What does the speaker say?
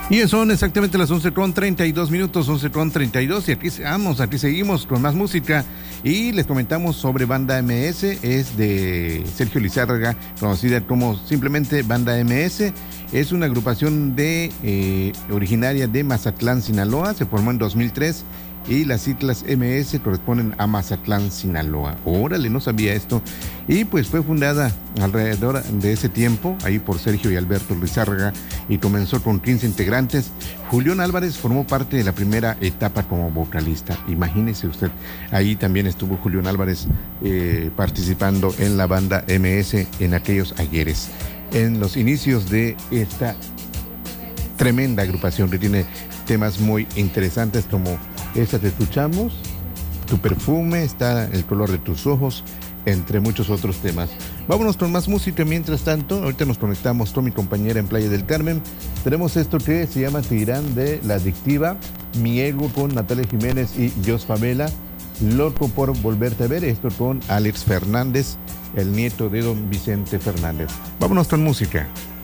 Y son exactamente las 11:32, 11:32, y aquí seguimos con más música, y les comentamos sobre Banda MS. Es de Sergio Lizárraga, conocida como simplemente Banda MS. Es una agrupación originaria de Mazatlán, Sinaloa. Se formó en 2003 y las siglas MS corresponden a Mazatlán, Sinaloa. Órale, no sabía esto. Y pues fue fundada alrededor de ese tiempo, ahí por Sergio y Alberto Lizárraga, y comenzó con 15 integrantes. Julián Álvarez formó parte de la primera etapa como vocalista. Imagínese usted, ahí también estuvo Julián Álvarez participando en la Banda MS en aquellos ayeres, en los inicios de esta tremenda agrupación que tiene temas muy interesantes como esta que escuchamos, Tu perfume, está El color de tus ojos, entre muchos otros temas. Vámonos con más música. Mientras tanto, ahorita nos conectamos con mi compañera en Playa del Carmen. Tenemos esto que se llama Te dirán, de La Adictiva, Mi ego, con Natalia Jiménez y Jos Favela. Loco por volverte a ver, esto con Alex Fernández, el nieto de don Vicente Fernández. Vámonos con música.